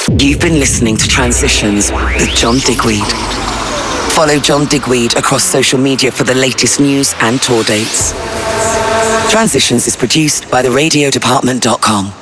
You've been listening to Transitions with John Digweed. Follow John Digweed across social media for the latest news and tour dates. Transitions is produced by theradiodepartment.com.